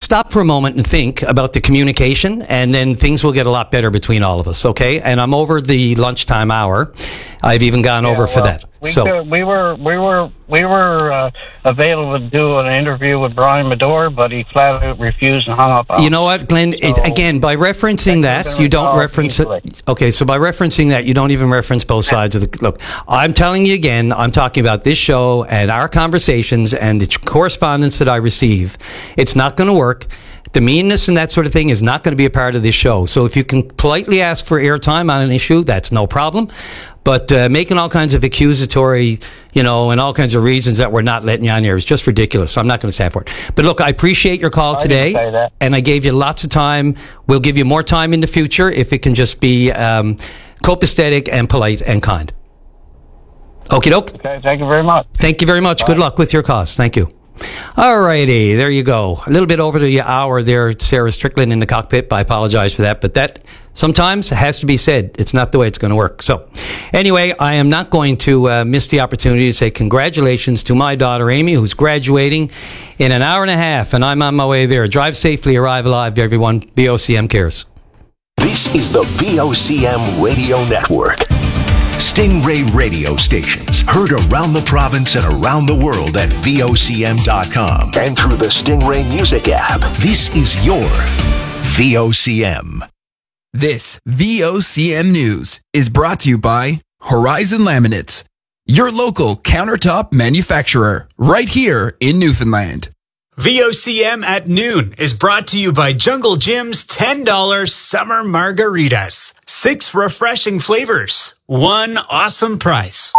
stop for a moment and think about the communication, and then things will get a lot better between all of us, okay? And I'm over the lunchtime hour. I've even gone over for that. We were available to do an interview with Brian Medore, but he flat out refused and hung up on us. You know what, Glenn? Again, by referencing that, you don't reference it. Okay, so by referencing that, you don't even reference both sides of the... Look, I'm telling you again, I'm talking about this show and our conversations and the correspondence that I receive. It's not going to work. The meanness and that sort of thing is not going to be a part of this show. So if you can politely ask for airtime on an issue, that's no problem. But making all kinds of accusatory, and all kinds of reasons that we're not letting you on here is just ridiculous. I'm not going to stand for it. But look, I appreciate your call today, and I gave you lots of time. We'll give you more time in the future if it can just be copacetic and polite and kind. Okie doke. Okay, thank you very much. Thank you very much. Bye. Good luck with your cause. Thank you. All righty, there you go. A little bit over the hour there, Sarah Strickland in the cockpit. I apologize for that, but that sometimes has to be said. It's not the way it's going to work. So anyway, I am not going to miss the opportunity to say congratulations to my daughter, Amy, who's graduating in an hour and a half, and I'm on my way there. Drive safely, arrive alive, everyone. VOCM cares. This is the VOCM Radio Network. Stingray radio stations heard around the province and around the world at VOCM.com and through the Stingray Music app. This is your VOCM. This VOCM News is brought to you by Horizon Laminates, your local countertop manufacturer, right here in Newfoundland. VOCM at noon is brought to you by Jungle Jim's $10 Summer Margaritas. 6 refreshing flavors, 1 awesome price.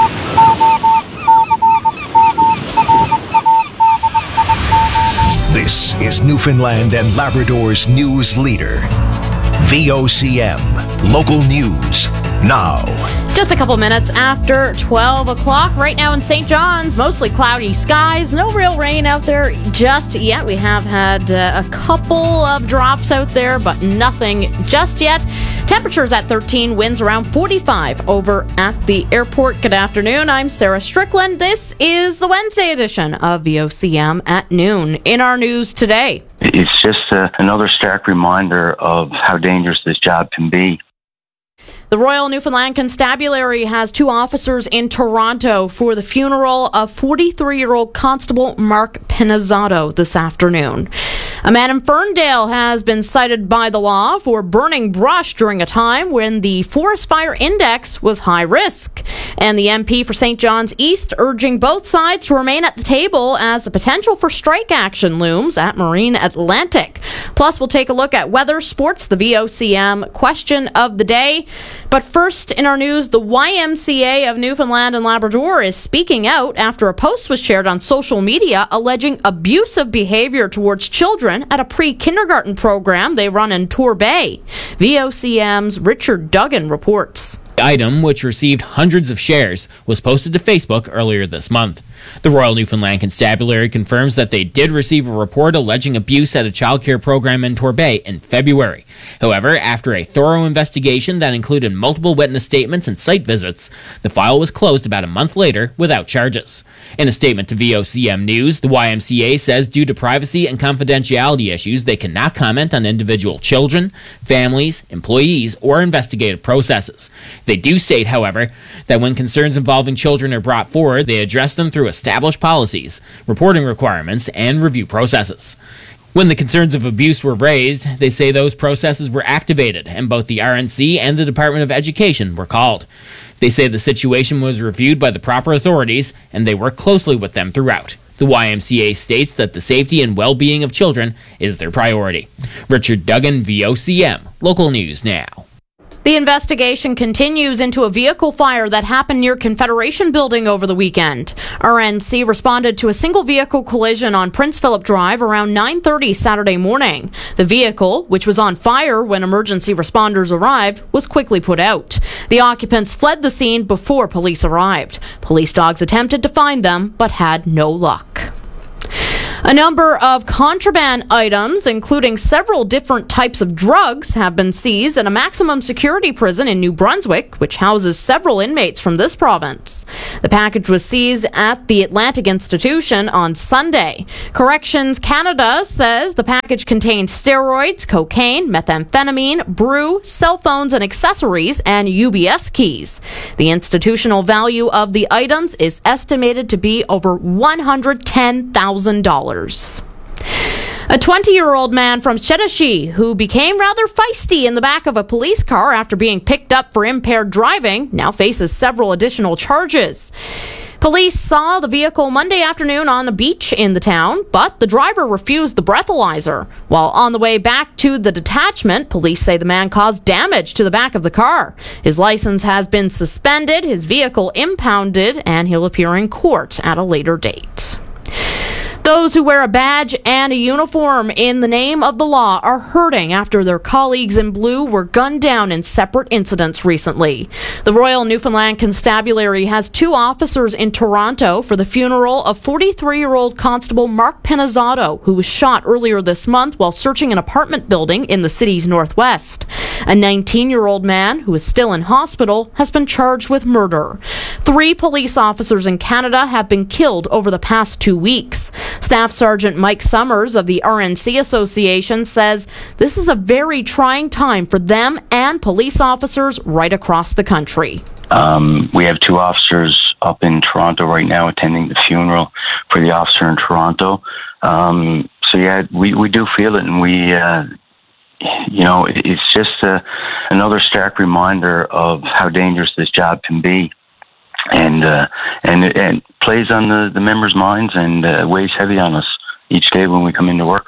This is Newfoundland and Labrador's news leader. VOCM, local news, now. Just a couple minutes after 12 o'clock. Right now in St. John's, mostly cloudy skies. No real rain out there just yet. We have had a couple of drops out there, but nothing just yet. Temperatures at 13, winds around 45 over at the airport. Good afternoon. I'm Sarah Strickland. This is the Wednesday edition of VOCM at noon. In our news today, it's just another stark reminder of how dangerous this job can be. The Royal Newfoundland Constabulary has 2 officers in Toronto for the funeral of 43-year-old Constable Mark Pinizzato this afternoon. A man in Ferndale has been cited by the law for burning brush during a time when the forest fire index was high risk. And the MP for St. John's East urging both sides to remain at the table as the potential for strike action looms at Marine Atlantic. Plus, we'll take a look at weather, sports, the VOCM question of the day. But first, in our news, the YMCA of Newfoundland and Labrador is speaking out after a post was shared on social media alleging abusive behavior towards children at a pre-kindergarten program they run in Torbay. VOCM's Richard Duggan reports. The item, which received hundreds of shares, was posted to Facebook earlier this month. The Royal Newfoundland Constabulary confirms that they did receive a report alleging abuse at a childcare program in Torbay in February. However, after a thorough investigation that included multiple witness statements and site visits, the file was closed about a month later without charges. In a statement to VOCM News, the YMCA says due to privacy and confidentiality issues, they cannot comment on individual children, families, employees, or investigative processes. They do state, however, that when concerns involving children are brought forward, they address them through established policies, reporting requirements, and review processes. When the concerns of abuse were raised, they say those processes were activated, and both the RNC and the Department of Education were called. They say the situation was reviewed by the proper authorities, and they work closely with them throughout. The YMCA states that the safety and well-being of children is their priority. Richard Duggan, VOCM, local news now. The investigation continues into a vehicle fire that happened near Confederation Building over the weekend. RNC responded to a single vehicle collision on Prince Philip Drive around 9:30 Saturday morning. The vehicle, which was on fire when emergency responders arrived, was quickly put out. The occupants fled the scene before police arrived. Police dogs attempted to find them, but had no luck. A number of contraband items, including several different types of drugs, have been seized at a maximum security prison in New Brunswick, which houses several inmates from this province. The package was seized at the Atlantic Institution on Sunday. Corrections Canada says the package contained steroids, cocaine, methamphetamine, brew, cell phones and accessories, and UBS keys. The institutional value of the items is estimated to be over $110,000. A 20-year-old man from Chedashi who became rather feisty in the back of a police car after being picked up for impaired driving now faces several additional charges. Police saw the vehicle Monday afternoon on a beach in the town, but the driver refused the breathalyzer. While on the way back to the detachment, police say the man caused damage to the back of the car. His license has been suspended, his vehicle impounded, and he'll appear in court at a later date. Those who wear a badge and a uniform in the name of the law are hurting after their colleagues in blue were gunned down in separate incidents recently. The Royal Newfoundland Constabulary has 2 officers in Toronto for the funeral of 43-year-old Constable Mark Pinizzotto, who was shot earlier this month while searching an apartment building in the city's northwest. A 19-year-old man, who is still in hospital, has been charged with murder. 3 police officers in Canada have been killed over the past 2 weeks. Staff Sergeant Mike Summers of the RNC Association says this is a very trying time for them and police officers right across the country. We have 2 officers up in Toronto right now attending the funeral for the officer in Toronto. So yeah, we do feel it, and we, it's just another stark reminder of how dangerous this job can be. And it plays on the members' minds and weighs heavy on us each day when we come into work.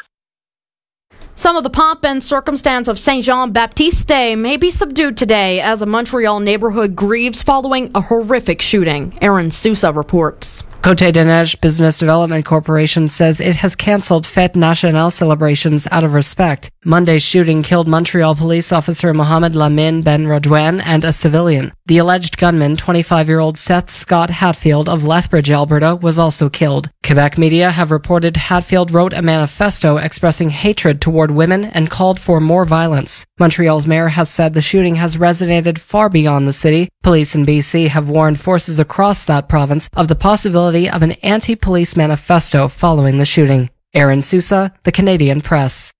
Some of the pomp and circumstance of Saint Jean Baptiste Day may be subdued today as a Montreal neighborhood grieves following a horrific shooting. Aaron Sousa reports. Côte des Neiges Business Development Corporation says it has cancelled Fête Nationale celebrations out of respect. Monday's shooting killed Montreal police officer Mohamed Lamine Ben Rodouane and a civilian. The alleged gunman, 25-year-old Seth Scott Hatfield of Lethbridge, Alberta, was also killed. Quebec media have reported Hatfield wrote a manifesto expressing hatred toward women and called for more violence. Montreal's mayor has said the shooting has resonated far beyond the city. Police in BC have warned forces across that province of the possibility of an anti-police manifesto following the shooting. Aaron Sousa, The Canadian Press.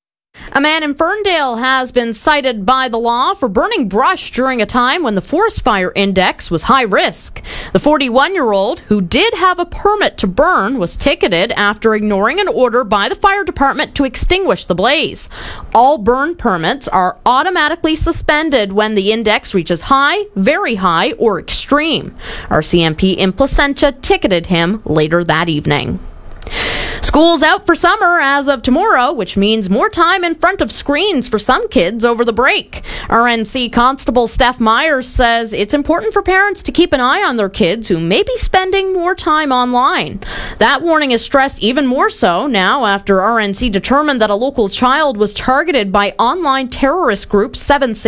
A man in Ferndale has been cited by the law for burning brush during a time when the forest fire index was high risk. The 41-year-old, who did have a permit to burn, was ticketed after ignoring an order by the fire department to extinguish the blaze. All burn permits are automatically suspended when the index reaches high, very high, or extreme. RCMP in Placentia ticketed him later that evening. School's out for summer as of tomorrow, which means more time in front of screens for some kids over the break. RNC Constable Steph Myers says it's important for parents to keep an eye on their kids who may be spending more time online. That warning is stressed even more so now after RNC determined that a local child was targeted by online terrorist group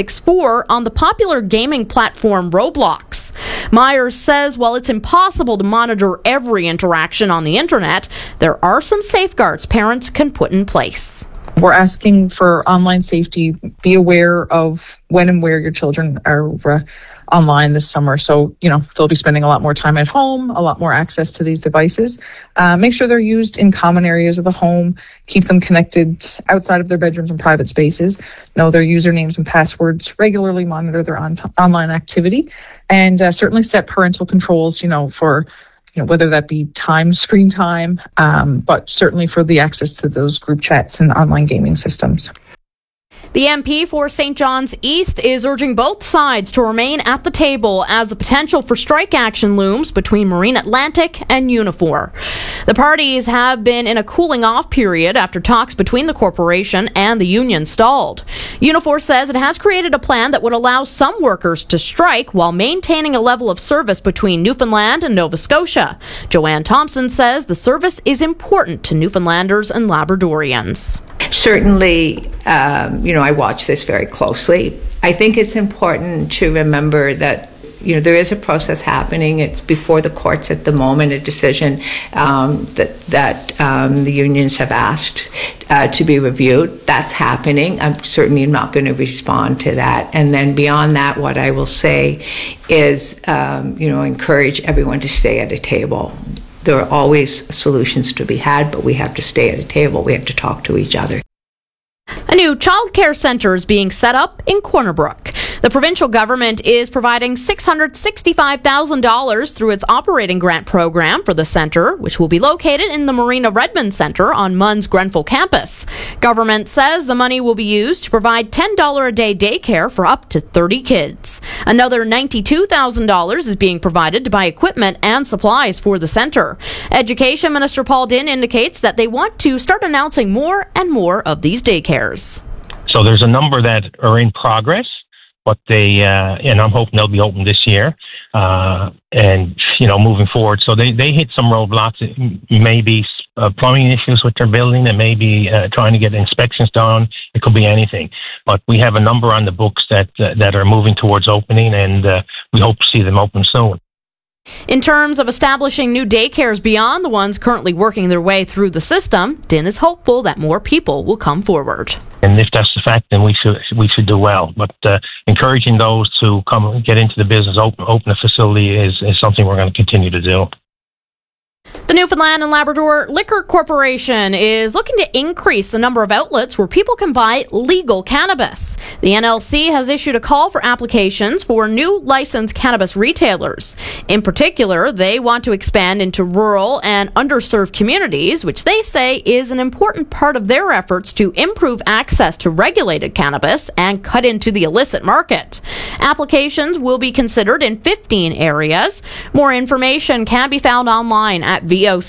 764 on the popular gaming platform Roblox. Myers says while it's impossible to monitor every interaction on the internet, there are some safeguards parents can put in place. We're asking for online safety. Be aware of when and where your children are online this summer. So, they'll be spending a lot more time at home, a lot more access to these devices. Make sure they're used in common areas of the home. Keep them connected outside of their bedrooms and private spaces. Know their usernames and passwords. Regularly monitor their online activity. And certainly set parental controls, for whether that be screen time, but certainly for the access to those group chats and online gaming systems. The MP for St. John's East is urging both sides to remain at the table as the potential for strike action looms between Marine Atlantic and Unifor. The parties have been in a cooling off period after talks between the corporation and the union stalled. Unifor says it has created a plan that would allow some workers to strike while maintaining a level of service between Newfoundland and Nova Scotia. Joanne Thompson says the service is important to Newfoundlanders and Labradorians. Certainly, I watch this very closely. I think it's important to remember that there is a process happening. It's before the courts at the moment, a decision that the unions have asked to be reviewed. That's happening. I'm certainly not going to respond to that. And then beyond that, what I will say is, encourage everyone to stay at a table. There are always solutions to be had, but we have to stay at a table. We have to talk to each other. A new childcare center is being set up in Corner Brook. The provincial government is providing $665,000 through its operating grant program for the center, which will be located in the Marina Redmond Center on MUN's Grenfell campus. Government says the money will be used to provide $10 a day daycare for up to 30 kids. Another $92,000 is being provided to buy equipment and supplies for the center. Education Minister Paul Dinn indicates that they want to start announcing more and more of these daycares. So there's a number that are in progress, but and I'm hoping they'll be open this year, and moving forward. So they hit some roadblocks. It may be plumbing issues with their building. It may be trying to get inspections done. It could be anything. But we have a number on the books that are moving towards opening, and we hope to see them open soon. In terms of establishing new daycares beyond the ones currently working their way through the system, Dinn is hopeful that more people will come forward. And if that's the fact, then we should do well. But encouraging those to come get into the business, open a facility is something we're going to continue to do. The Newfoundland and Labrador Liquor Corporation is looking to increase the number of outlets where people can buy legal cannabis. The NLC has issued a call for applications for new licensed cannabis retailers. In particular, they want to expand into rural and underserved communities, which they say is an important part of their efforts to improve access to regulated cannabis and cut into the illicit market. Applications will be considered in 15 areas. More information can be found online at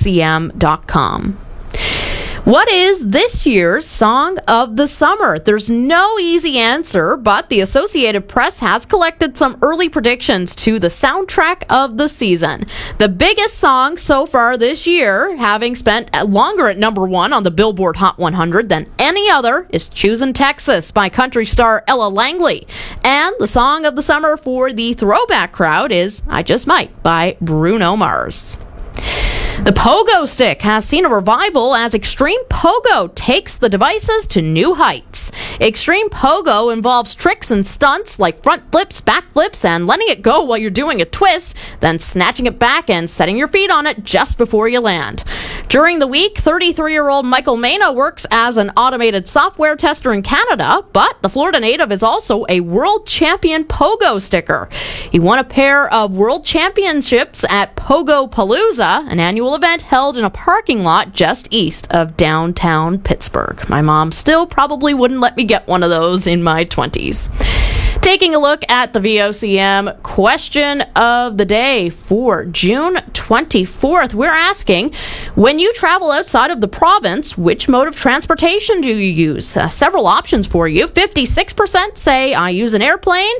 vocm.com. What is this year's Song of the Summer? There's no easy answer, but the Associated Press has collected some early predictions to the soundtrack of the season. The biggest song so far this year, having spent longer at number one on the Billboard Hot 100 than any other, is Choosin' Texas by country star Ella Langley. And the Song of the Summer for the throwback crowd is I Just Might by Bruno Mars. The pogo stick has seen a revival as Extreme Pogo takes the devices to new heights. Extreme Pogo involves tricks and stunts like front flips, back flips, and letting it go while you're doing a twist, then snatching it back and setting your feet on it just before you land. During the week, 33-year-old Michael Mena works as an automated software tester in Canada, but the Florida native is also a world champion pogo sticker. He won a pair of world championships at Pogo Palooza, an annual event held in a parking lot just east of downtown Pittsburgh. My mom still probably wouldn't let me get one of those in my 20s. Taking a look at the VOCM question of the day for June 24th, we're asking, when you travel outside of the province, which mode of transportation do you use? Several options for you. 56% say I use an airplane.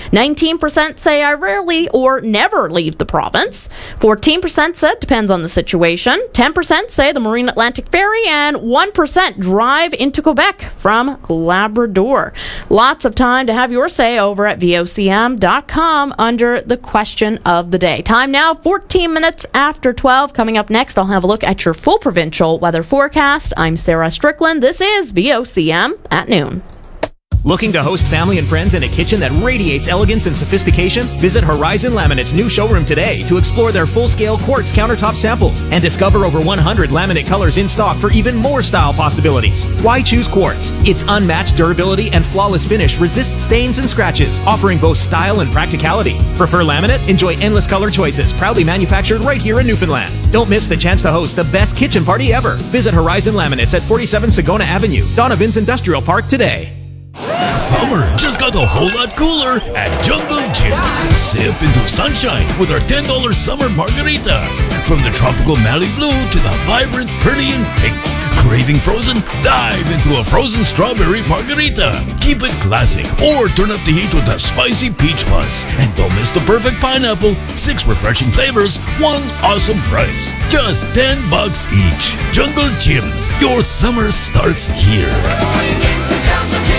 19% say I rarely or never leave the province. 14% said depends on the situation. 10% say the Marine Atlantic Ferry. And 1% drive into Quebec from Labrador. Lots of time to have your say over at vocm.com under the question of the day. Time now, 14 minutes after 12. Coming up next, I'll have a look at your full provincial weather forecast. I'm Sarah Strickland. This is VOCM at noon. Looking to host family and friends in a kitchen that radiates elegance and sophistication? Visit Horizon Laminate's new showroom today to explore their full-scale quartz countertop samples and discover over 100 laminate colors in stock for even more style possibilities. Why choose quartz? Its unmatched durability and flawless finish resists stains and scratches, offering both style and practicality. Prefer laminate? Enjoy endless color choices, proudly manufactured right here in Newfoundland. Don't miss the chance to host the best kitchen party ever. Visit Horizon Laminates at 47 Sagona Avenue, Donovan's Industrial Park today. Summer just got a whole lot cooler at Jungle Gyms. Sip into sunshine with our $10 summer margaritas. From the tropical Malibu blue to the vibrant Perdian pink. Craving frozen? Dive into a frozen strawberry margarita. Keep it classic or turn up the heat with a spicy peach fuzz. And don't miss the perfect pineapple. 6 refreshing flavors, 1 awesome price. Just $10 each. Jungle Gyms. Your summer starts here.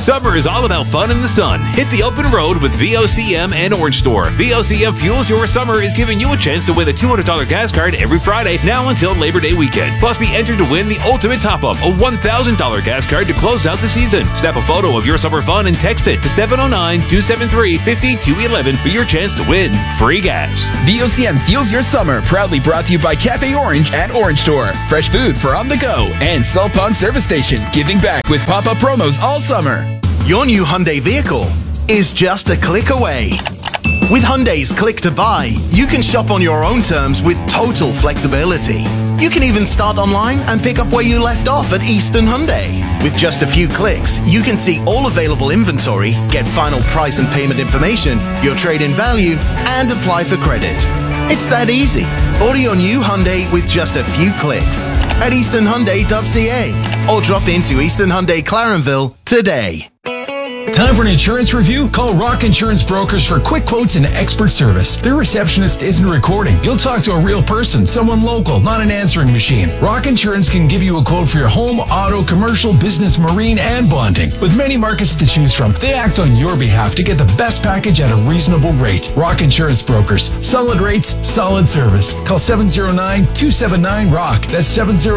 Summer is all about fun in the sun. Hit the open road with VOCM and Orange Store. VOCM Fuels Your Summer is giving you a chance to win a $200 gas card every Friday, now until Labor Day weekend. Plus, be entered to win the ultimate top-up, a $1,000 gas card to close out the season. Snap a photo of your summer fun and text it to 709-273-5211 for your chance to win free gas. VOCM Fuels Your Summer, proudly brought to you by Cafe Orange and Orange Store. Fresh food for on the go. And Salt Pond Service Station, giving back with pop-up promos all summer. Your new Hyundai vehicle is just a click away. With Hyundai's Click to Buy, you can shop on your own terms with total flexibility. You can even start online and pick up where you left off at Eastern Hyundai. With just a few clicks, you can see all available inventory, get final price and payment information, your trade-in value, and apply for credit. It's that easy. Order your new Hyundai with just a few clicks at easternhyundai.ca or drop into Eastern Hyundai Clarenville today. Time for an insurance review? Call Rock Insurance Brokers for quick quotes and expert service. Their receptionist isn't recording. You'll talk to a real person, someone local, not an answering machine. Rock Insurance can give you a quote for your home, auto, commercial, business, marine, and bonding. With many markets to choose from, they act on your behalf to get the best package at a reasonable rate. Rock Insurance Brokers. Solid rates, solid service. Call 709-279-ROCK. That's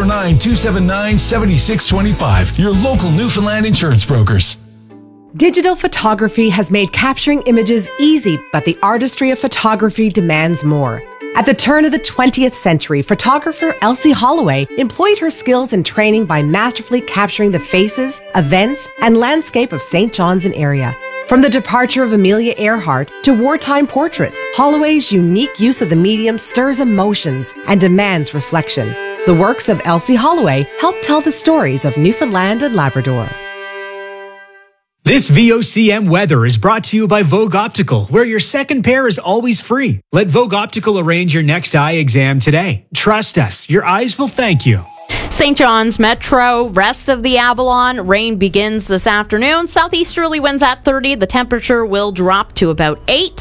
709-279-7625. Your local Newfoundland insurance brokers. Digital photography has made capturing images easy, but the artistry of photography demands more. At the turn of the 20th century, photographer Elsie Holloway employed her skills and training by masterfully capturing the faces, events, and landscape of St. John's and area. From the departure of Amelia Earhart to wartime portraits, Holloway's unique use of the medium stirs emotions and demands reflection. The works of Elsie Holloway help tell the stories of Newfoundland and Labrador. This VOCM weather is brought to you by Vogue Optical, where your second pair is always free. Let Vogue Optical arrange your next eye exam today. Trust us, your eyes will thank you. St. John's Metro, rest of the Avalon, rain begins this afternoon. Southeasterly winds at 30. The temperature will drop to about 8.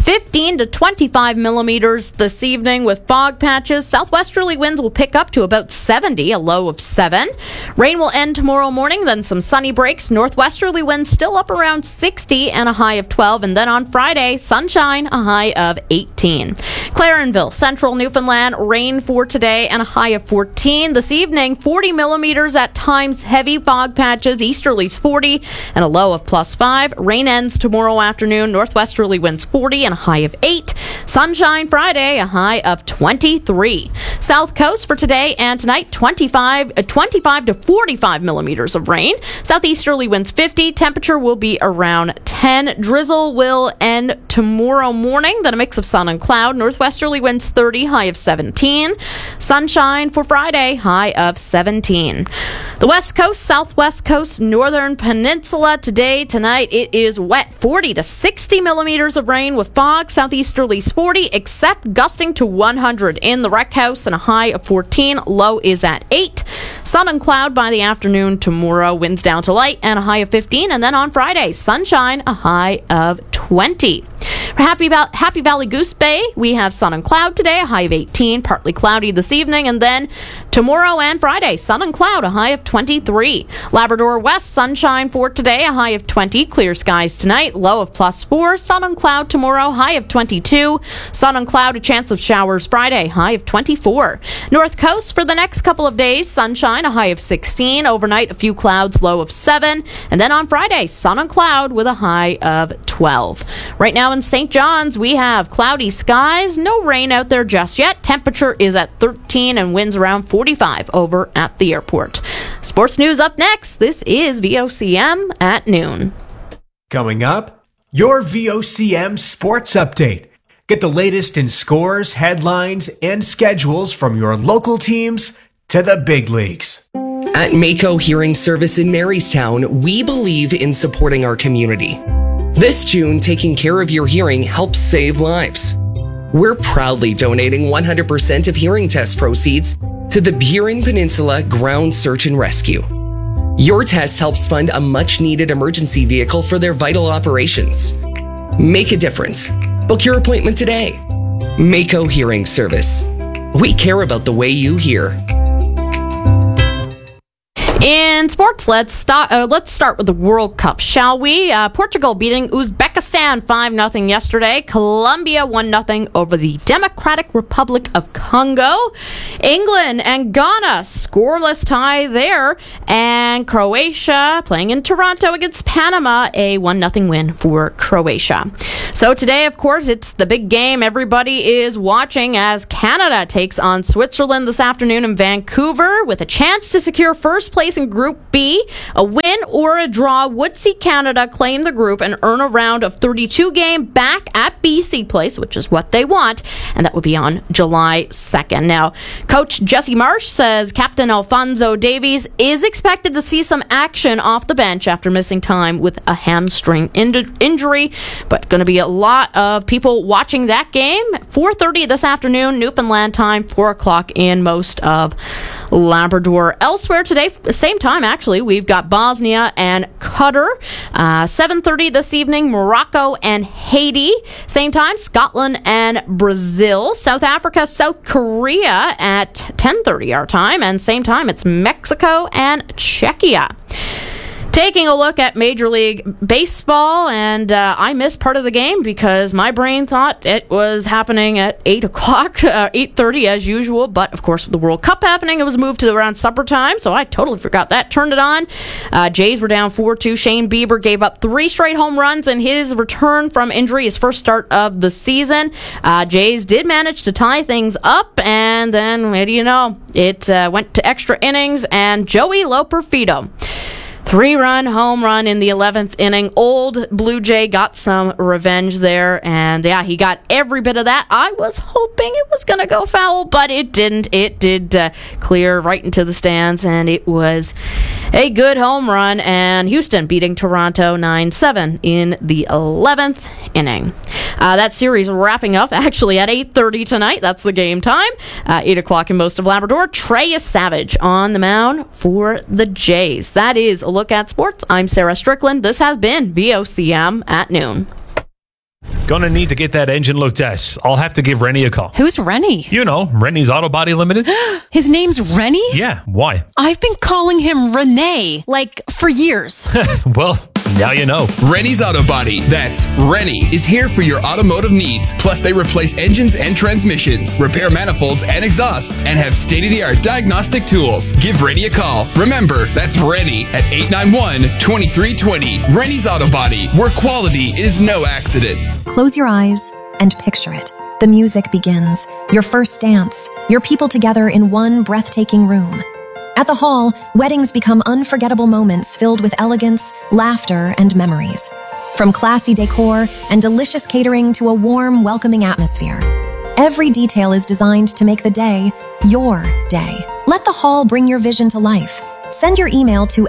15 to 25 millimeters this evening with fog patches. Southwesterly winds will pick up to about 70, a low of 7. Rain will end tomorrow morning, then some sunny breaks. Northwesterly winds still up around 60 and a high of 12. And then on Friday, sunshine, a high of 18. Clarenville, central Newfoundland, rain for today and a high of 14. This evening, 40 millimeters at times, heavy fog patches, easterlies 40 and a low of plus 5. Rain ends tomorrow afternoon, northwesterly winds 40 and a high of 8. Sunshine Friday, a high of 23. South Coast for today and tonight, 25 to 45 millimeters of rain. Southeasterly winds 50. Temperature will be around 10. Drizzle will end tomorrow morning, then a mix of sun and cloud. Northwesterly winds 30, high of 17. Sunshine for Friday, high of 17. The West Coast, Southwest Coast, Northern Peninsula today, tonight, it is wet. 40 to 60 millimeters of rain with fog. Southeasterlies 40, except gusting to 100 in the Rec House and a high of 14. Low is at 8. Sun and cloud by the afternoon tomorrow. Winds down to light and a high of 15. And then on Friday, sunshine, a high of 20. For Happy Valley Goose Bay, we have sun and cloud today, a high of 18, partly cloudy this evening, and then tomorrow and Friday, sun and cloud, a high of 23. Labrador West, sunshine for today, a high of 20, clear skies tonight, low of plus 4, sun and cloud tomorrow, high of 22, sun and cloud, a chance of showers Friday, high of 24. North Coast for the next couple of days, sunshine, a high of 16, overnight a few clouds, low of 7, and then on Friday, sun and cloud with a high of 12. Right now in St. John's, we have cloudy skies, no rain out there just yet. Temperature is at 13 and winds around 45 over at the airport. Sports news up next. This is VOCM at noon. Coming up, your VOCM Sports Update. Get the latest in scores, headlines, and schedules from your local teams to the big leagues. At Mako Hearing Service in Marystown, we believe in supporting our community. This June, taking care of your hearing helps save lives. We're proudly donating 100% of hearing test proceeds to the Burin Peninsula Ground Search and Rescue. Your test helps fund a much-needed emergency vehicle for their vital operations. Make a difference. Book your appointment today. Mako Hearing Service. We care about the way you hear. In sports, let's start with the World Cup, shall we? Portugal beating Uzbekistan 5-0 yesterday. Colombia 1-0 over the Democratic Republic of Congo. England and Ghana, scoreless tie there. And Croatia playing in Toronto against Panama, a 1-0 win for Croatia. So today, of course, it's the big game everybody is watching as Canada takes on Switzerland this afternoon in Vancouver with a chance to secure first place in Group B. A win or a draw would see Canada claim the group and earn a round of 32 game back at BC Place, which is what they want, and that would be on July 2nd. Now, Coach Jesse Marsh says Captain Alphonso Davies is expected to see some action off the bench after missing time with a hamstring injury, but going to be a lot of people watching that game. 4:30 this afternoon, Newfoundland time, 4 o'clock in most of Labrador. Elsewhere today, same time actually, we've got Bosnia and Qatar. 7:30 this evening, Morocco and Haiti. Same time, Scotland and Brazil. South Africa, South Korea at 10:30 our time. And same time, it's Mexico and Czechia. Taking a look at Major League Baseball, and I missed part of the game because my brain thought it was happening at 8 o'clock, 8:30 as usual, but of course with the World Cup happening, it was moved to around supper time, so I totally forgot that. Turned it on. Jays were down 4-2. Shane Bieber gave up 3 straight home runs in his return from injury, his first start of the season. Jays did manage to tie things up, and then, what do you know, it went to extra innings, and Joey Loperfido, 3-run home run in the 11th inning. Old Blue Jay got some revenge there, and yeah, he got every bit of that. I was hoping it was going to go foul, but it didn't. It did clear right into the stands, and it was a good home run, and Houston beating Toronto 9-7 in the 11th inning. That series wrapping up actually at 8:30 tonight. That's the game time. 8 o'clock in most of Labrador. Trey Savage on the mound for the Jays. That is a look at sports. I'm Sarah Strickland. This has been VOCM at noon. Gonna need to get that engine looked at. I'll have to give Rennie a call. Who's Rennie? You know, Rennie's Auto Body Limited. His name's Rennie? Yeah, why? I've been calling him Renee, for years. Well, now you know. Rennie's Auto Body. That's Rennie is here for your automotive needs. Plus, they replace engines and transmissions, repair manifolds and exhausts, and have state-of-the-art diagnostic tools. Give Rennie a call. Remember, that's Rennie at 891-2320. Rennie's Auto Body, where quality is no accident. Close your eyes and picture it. The music begins. Your first dance. Your people together in one breathtaking room. At the Hall, weddings become unforgettable moments filled with elegance, laughter, and memories. From classy decor and delicious catering to a warm, welcoming atmosphere, every detail is designed to make the day your day. Let the Hall bring your vision to life. Send your email to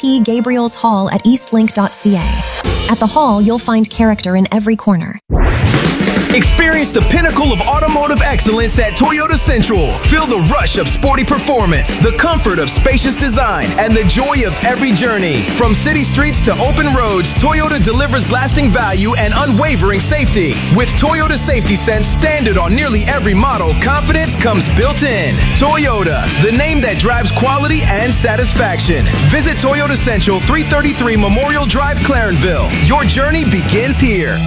stgabrielshall@eastlink.ca. At the Hall, you'll find character in every corner. Experience the pinnacle of automotive excellence at Toyota Central. Feel the rush of sporty performance, the comfort of spacious design, and the joy of every journey. From city streets to open roads, Toyota delivers lasting value and unwavering safety. With Toyota Safety Sense standard on nearly every model, confidence comes built in. Toyota, the name that drives quality and satisfaction. Visit Toyota Central, 333 Memorial Drive, Clarenville. Your journey begins here.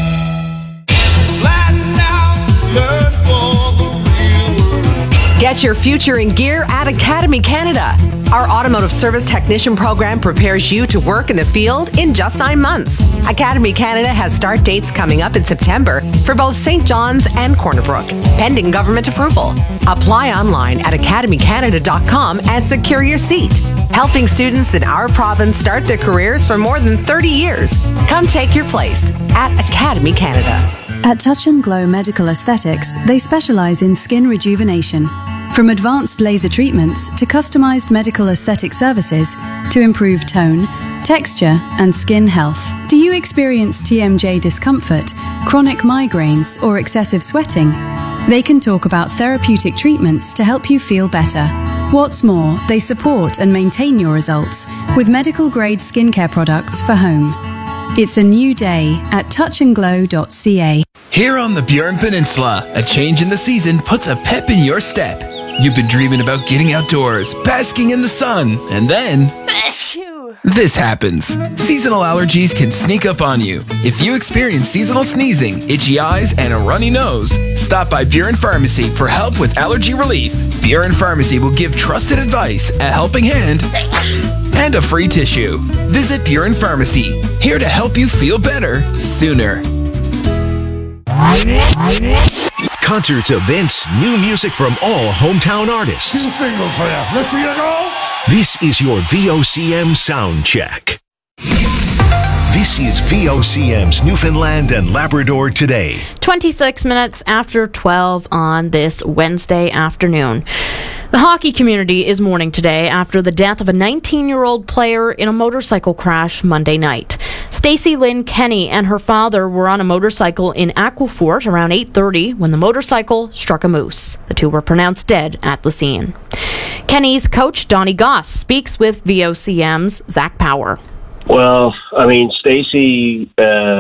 Get your future in gear at Academy Canada. Our automotive service technician program prepares you to work in the field in just 9 months. Academy Canada has start dates coming up in September for both St. John's and Corner Brook, pending government approval. Apply online at academycanada.com and secure your seat. Helping students in our province start their careers for more than 30 years. Come take your place at Academy Canada. At Touch and Glow Medical Aesthetics, they specialize in skin rejuvenation. From advanced laser treatments to customized medical aesthetic services to improve tone, texture, and skin health. Do you experience TMJ discomfort, chronic migraines, or excessive sweating? They can talk about therapeutic treatments to help you feel better. What's more, they support and maintain your results with medical-grade skincare products for home. It's a new day at touchandglow.ca. Here on the Burin Peninsula, a change in the season puts a pep in your step. You've been dreaming about getting outdoors, basking in the sun, and then this happens. Seasonal allergies can sneak up on you. If you experience seasonal sneezing, itchy eyes, and a runny nose, stop by Buren Pharmacy for help with allergy relief. Buren Pharmacy will give trusted advice, a helping hand, and a free tissue. Visit Buren Pharmacy, here to help you feel better sooner. Concerts, events, new music from all hometown artists. Two singles for you. Let's see you go. This is your VOCM sound check. This is VOCM's Newfoundland and Labrador Today. 26 minutes after 12 on this Wednesday afternoon. The hockey community is mourning today after the death of a 19-year-old player in a motorcycle crash Monday night. Stacey Lynn Kenny and her father were on a motorcycle in Aquafort around 8:30 when the motorcycle struck a moose. The two were pronounced dead at the scene. Kenny's coach, Donnie Goss, speaks with VOCM's Zach Power. Well, I mean, Stacey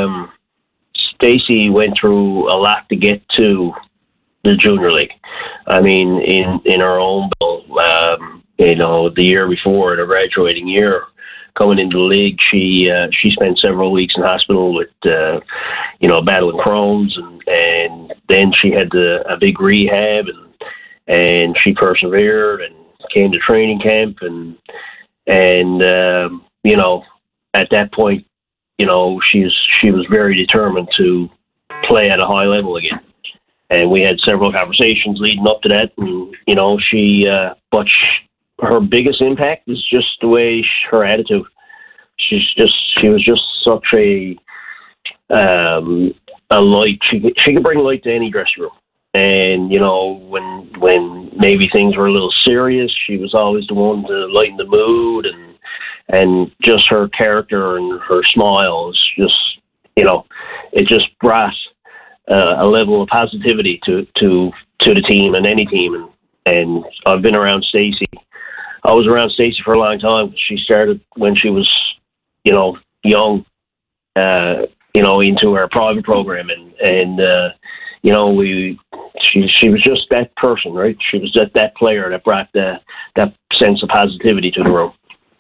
went through a lot to get to the junior league. I mean, in her own, the year before, in her graduating year, coming into the league, she spent several weeks in hospital with, battling Crohn's, and then she had a big rehab, and she persevered and came to training camp, and at that point, she was very determined to play at a high level again. And we had several conversations leading up to that, and her biggest impact is just the way her attitude. She was just such a light. She could bring light to any dressing room. And when maybe things were a little serious, she was always the one to lighten the mood, and just her character and her smile is just it just brought a level of positivity to the team and any team. And I've been around Stacey. I was around Stacey for a long time. She started when she was, young, into her private program, and she was just that person, right? She was just that player that brought that sense of positivity to the room.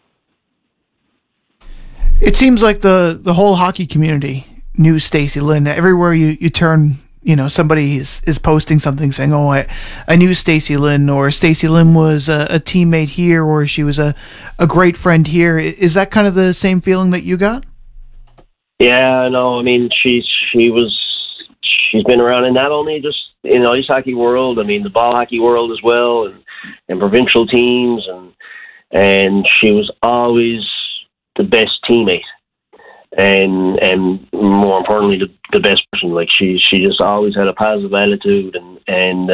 It seems like the whole hockey community knew Stacey Lynn. Everywhere you turn, somebody is posting something saying, "Oh, I knew Stacey Lynn," or "Stacey Lynn was a teammate here," or "She was a great friend here." Is that kind of the same feeling that you got? Yeah, no. I mean, she's been around, and not only just in the ice hockey world. I mean, the ball hockey world as well, and provincial teams, and she was always the best teammate. And more importantly, the best person. Like she just always had a positive attitude, and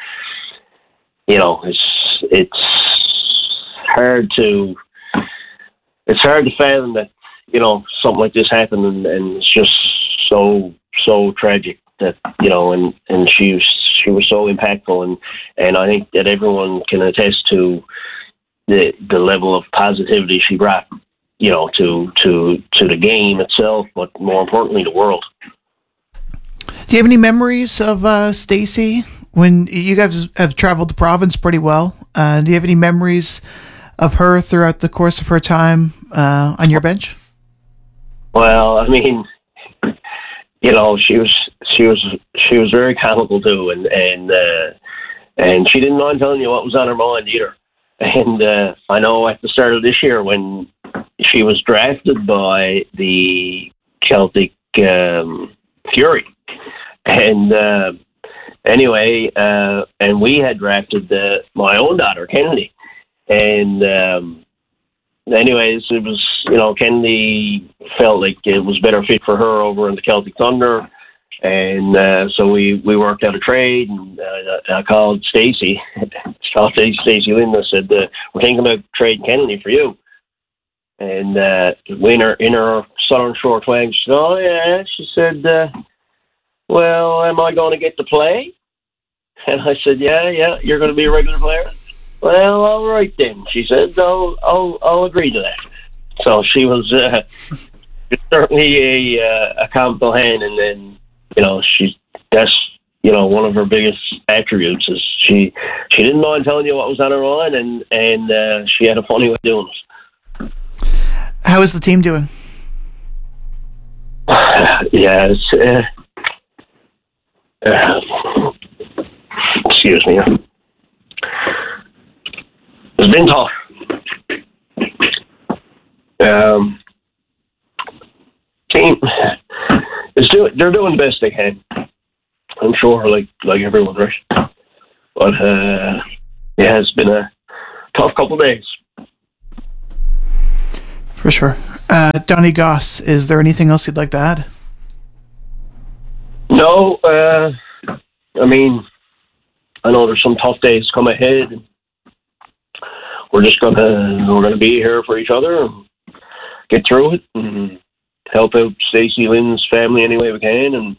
it's hard to fathom that something like this happened, and it's just so tragic that and she was so impactful, and I think that everyone can attest to the level of positivity she brought. To the game itself, but more importantly, the world. Do you have any memories of Stacey when you guys have traveled the province pretty well? Do you have any memories of her throughout the course of her time on your bench? Well, I mean, she was very comical too, and she didn't mind telling you what was on her mind either. And I know at the start of this year when she was drafted by the Celtic Fury, and and we had drafted my own daughter, Kennedy, and anyways, it was Kennedy felt like it was better fit for her over in the Celtic Thunder. And so we worked out a trade, and I called Stacey. Stacey Lynn. I said, "We're thinking about trading Kennedy for you." And in her Southern Shore twang, she said, "Oh yeah." She said, "Well, am I going to get to play?" And I said, "Yeah, you're going to be a regular player." "Well, all right then," she said. "I'll agree to that." So she was certainly a comical hand, and then. one of her biggest attributes is she didn't mind telling you what was on her mind, and she had a funny way of doing it. How is the team doing? Yeah, it's, excuse me. It's been tough. Team they're doing the best they can. I'm sure, like everyone, right? But yeah, it's been a tough couple of days. For sure. Donnie Goss, is there anything else you'd like to add? No, I mean, I know there's some tough days come ahead. We're just gonna be here for each other and get through it and help out Stacey Lynn's family any way we can, and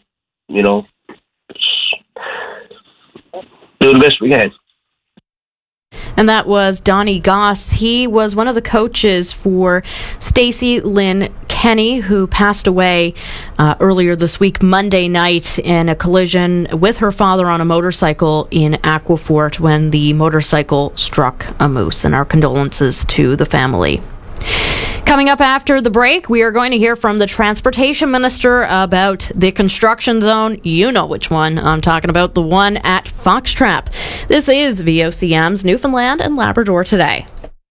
do the best we can. And that was Donnie Goss. He was one of the coaches for Stacey Lynn Kenny, who passed away earlier this week, Monday night, in a collision with her father on a motorcycle in Aquafort when the motorcycle struck a moose. And our condolences to the family. Coming up after the break, we are going to hear from the Transportation Minister about the construction zone. You know which one I'm talking about, the one at Foxtrap. This is VOCM's Newfoundland and Labrador Today.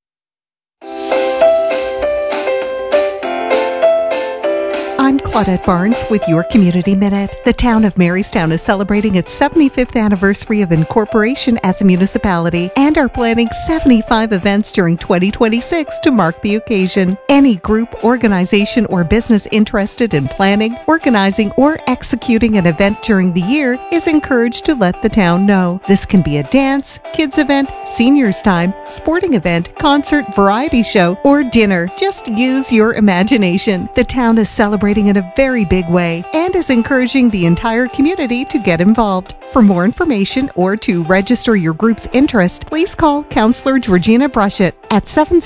I'm Claudette Barnes with your Community Minute. The town of Marystown is celebrating its 75th anniversary of incorporation as a municipality and are planning 75 events during 2026 to mark the occasion. Any group, organization, or business interested in planning, organizing, or executing an event during the year is encouraged to let the town know. This can be a dance, kids event, seniors time, sporting event, concert, variety show, or dinner. Just use your imagination. The town is celebrating in a very big way and is encouraging the entire community to get involved. For more information or to register your group's interest, please call Councillor Georgina Brushett at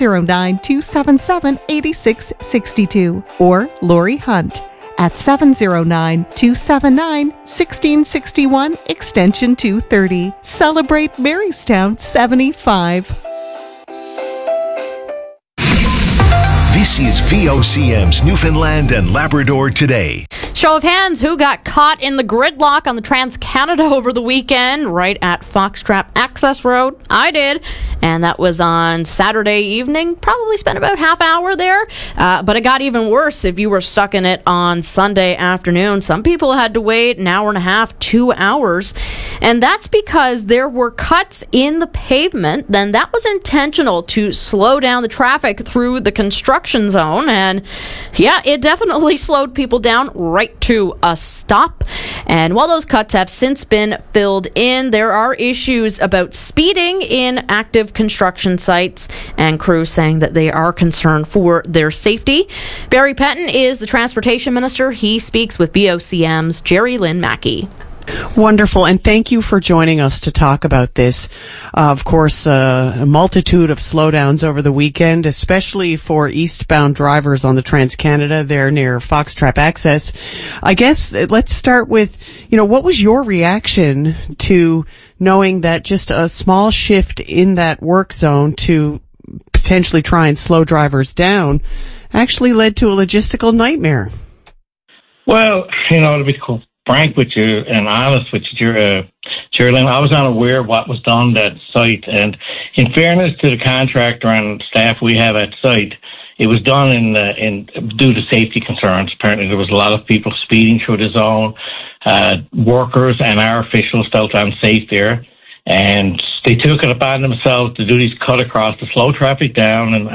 709-277-8662 or Lori Hunt at 709-279-1661 extension 230. Celebrate Marystown 75. This is VOCM's Newfoundland and Labrador Today. Show of hands, who got caught in the gridlock on the Trans-Canada over the weekend right at Foxtrap Access Road? I did, and that was on Saturday evening. Probably spent about half hour there, but it got even worse if you were stuck in it on Sunday afternoon. Some people had to wait an hour and a half, 2 hours, and that's because there were cuts in the pavement. Then that was intentional to slow down the traffic through the construction zone, and yeah, it definitely slowed people down right to a stop. And while those cuts have since been filled in, there are issues about speeding in active construction sites, and crews saying that they are concerned for their safety. Barry Petton is the Transportation Minister. He speaks with VOCM's Jerry Lynn Mackey. Wonderful, and thank you for joining us to talk about this. Of course, a multitude of slowdowns over the weekend, especially for eastbound drivers on the Trans-Canada there near Foxtrap Access. I guess let's start with, what was your reaction to knowing that just a small shift in that work zone to potentially try and slow drivers down actually led to a logistical nightmare? Well, to be cool. Frank with you and honest with you, Geraldine, I was unaware of what was done at site, and in fairness to the contractor and staff we have at site, it was done in due to safety concerns. Apparently, there was a lot of people speeding through the zone. Workers and our officials felt unsafe there, and they took it upon themselves to do these cut across to slow traffic down. And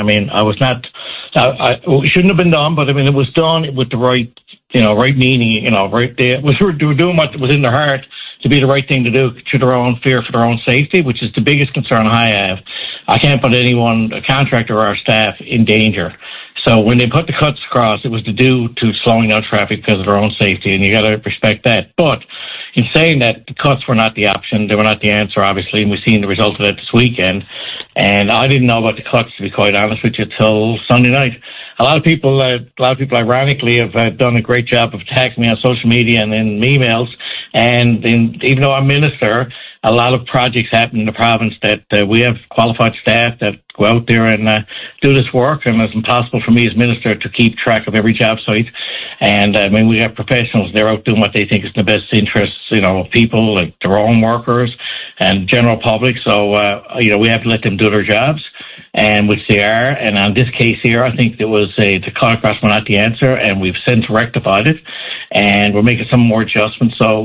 it shouldn't have been done, but it was done with the right. Right meaning, right there. They were doing what was in their heart to be the right thing to do to their own fear for their own safety, which is the biggest concern I have. I can't put anyone, a contractor or our staff, in danger. So when they put the cuts across, it was to slowing down traffic because of their own safety, and you got to respect that. But in saying that, the cuts were not the option. They were not the answer, obviously, and we've seen the result of that this weekend. And I didn't know about the cuts, to be quite honest with you, till Sunday night. A lot of people, ironically, have done a great job of attacking me on social media and in emails, And even though I'm minister, a lot of projects happen in the province that we have qualified staff that go out there and do this work, and it's impossible for me as minister to keep track of every job site. And I mean, we have professionals, they're out doing what they think is in the best interests, of people, like their own workers and general public. So, we have to let them do their jobs, and which they are. And on this case here, I think there was the cut across were not the answer, and we've since rectified it, and we're making some more adjustments. So,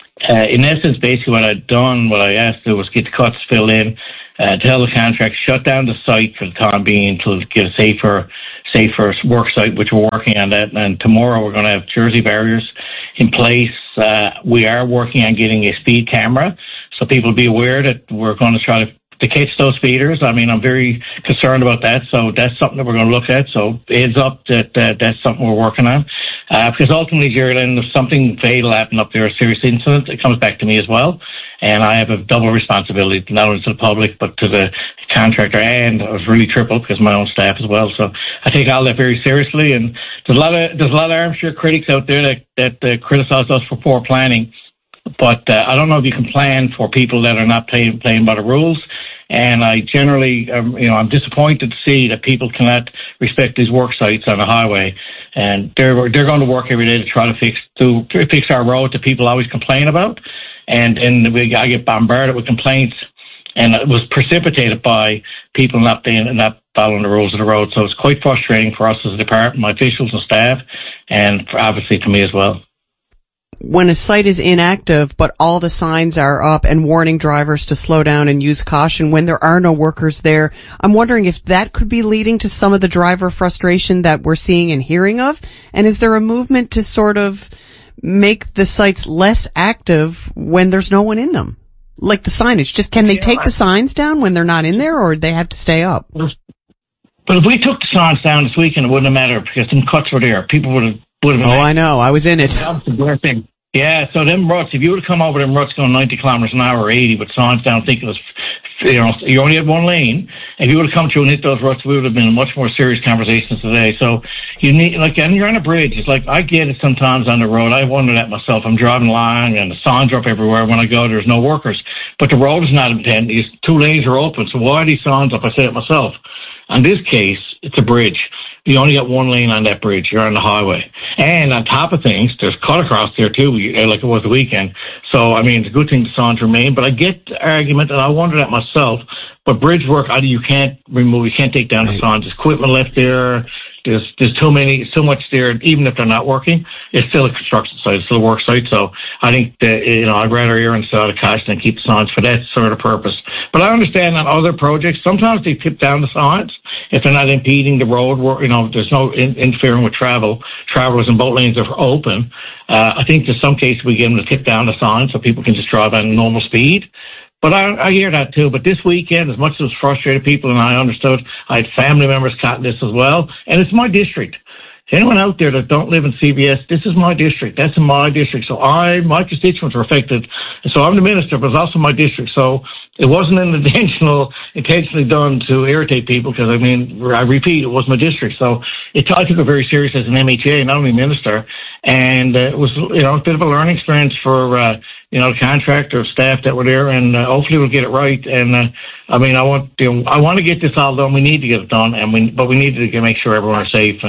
in essence, basically what I asked to do was get the cuts filled in, tell the contract, shut down the site for the time being to get a safer work site, which we're working on that. And tomorrow we're going to have Jersey barriers in place. We are working on getting a speed camera, so people be aware that we're going to try to catch those speeders. I mean, I'm very concerned about that, so that's something that we're going to look at. So heads up that that's something we're working on. Because ultimately, Geraldine, if something fatal happened up there, a serious incident, it comes back to me as well. And I have a double responsibility, not only to the public, but to the contractor, and it was really triple because of my own staff as well. So I take all that very seriously. And there's a lot of armchair critics out there that criticize us for poor planning. But I don't know if you can plan for people that are not playing by the rules. And I generally, I'm disappointed to see that people cannot respect these work sites on the highway. And they're going to work every day to try to fix our road that people always complain about. And I get bombarded with complaints, and it was precipitated by people not following the rules of the road. So it's quite frustrating for us as a department, my officials and staff, and obviously for me as well. When a site is inactive, but all the signs are up and warning drivers to slow down and use caution when there are no workers there, I'm wondering if that could be leading to some of the driver frustration that we're seeing and hearing of. And is there a movement to sort of make the sites less active when there's no one in them? Like the signage, just can they take the signs down when they're not in there, or they have to stay up? But if we took the signs down this weekend, it wouldn't have mattered because some cuts were there. People would have been. Oh, I know. I was in it. Yeah, so them ruts, if you would have come over them ruts going 90 kilometers an hour or 80 with signs down thinking it was, you only had one lane, if you would have come through and hit those ruts, we would have been in much more serious conversations today. So you need, and you're on a bridge. It's like, I get it sometimes on the road. I wonder that myself. I'm driving along and the signs are up everywhere. When I go, there's no workers. But the road is not intended. These two lanes are open. So why are these signs up? I say it myself. In this case, it's a bridge. You only got one lane on that bridge. You're on the highway. And on top of things, there's cut across there too, like it was the weekend. So, I mean, it's a good thing the signs remain. But I get the argument, and I wonder that myself. But bridge work, you can't take down the signs. There's equipment left there. There's so much there. Even if they're not working, it's still a construction site. It's still a work site. So I think that, I'd rather err on the side of caution and keep the signs for that sort of purpose. But I understand on other projects, sometimes they tip down the signs if they're not impeding the road. There's no interfering with travel. Travelers in both lanes are open. I think in some cases we get them to tip down the signs so people can just drive at normal speed. But I hear that too. But this weekend, as much as it was frustrated people, and I understood, I had family members caught this as well. And it's my district. Anyone out there that don't live in CBS, this is my district. That's in my district. So my constituents are affected. And so I'm the minister, but it's also my district. So it wasn't intentionally done to irritate people because, I repeat, it was my district. So I took it very serious as an MHA, not only minister. And it was, a bit of a learning experience for, the contractor, staff that were there, and hopefully we'll get it right. And I want to get this all done. We need to get it done, but we need to make sure everyone is safe,